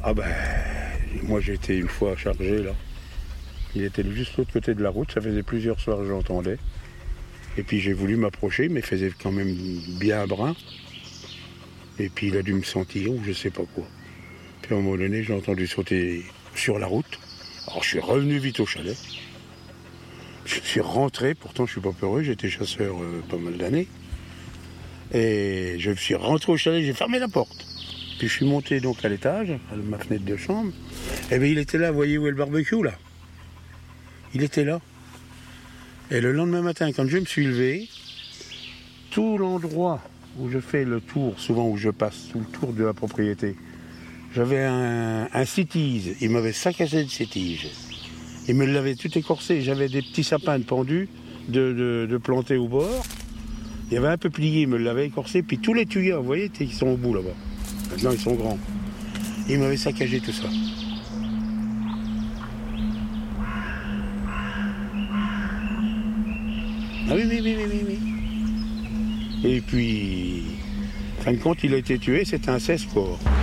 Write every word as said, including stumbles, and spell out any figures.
Ah ben, moi j'ai été une fois chargé là. Il était juste de l'autre côté de la route, ça faisait plusieurs soirs que j'entendais. Et puis j'ai voulu m'approcher, mais il faisait quand même bien brun. Et puis il a dû me sentir, ou je sais pas quoi. Puis à un moment donné, j'ai entendu sauter sur la route. Alors je suis revenu vite au chalet. Je suis rentré, pourtant je suis pas peureux, j'étais chasseur euh, pas mal d'années. Et je suis rentré au chalet, j'ai fermé la porte. Puis je suis monté donc à l'étage, à ma fenêtre de chambre. Et bien il était là, vous voyez où est le barbecue là? Il était là. Et le lendemain matin, quand je me suis levé, tout l'endroit où je fais le tour, souvent où je passe, tout le tour de la propriété, j'avais un, un citise, il m'avait saccagé de ses tiges. Il me l'avait tout écorcé, j'avais des petits sapins pendus de, de, de plantés au bord. Il y avait un peu plié, il me l'avait écorcé, puis tous les tuyaux, vous voyez, ils sont au bout là-bas. Maintenant, ils sont grands. Il m'avait saccagé tout ça. Ah oui, oui, oui, oui, oui, oui. Et puis, en fin de compte, il a été tué, c'était un seize corps.